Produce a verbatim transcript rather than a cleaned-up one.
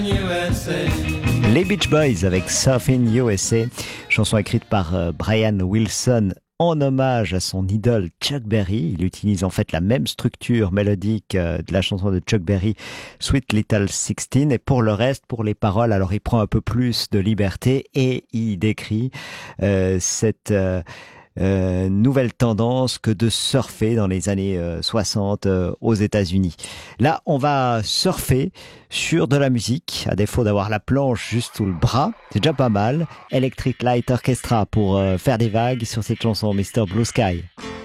Les Beach Boys avec Surfing U S A, chanson écrite par euh, Brian Wilson en hommage à son idole Chuck Berry. Il utilise en fait la même structure mélodique euh, de la chanson de Chuck Berry, Sweet Little Sixteen. Et pour le reste, pour les paroles, alors il prend un peu plus de liberté et il décrit euh, cette... Euh, Euh, nouvelle tendance que de surfer dans les années euh, soixante euh, aux États-Unis. Là, on va surfer sur de la musique, à défaut d'avoir la planche juste sous le bras. C'est déjà pas mal. Electric Light Orchestra pour euh, faire des vagues sur cette chanson Mister Blue Sky.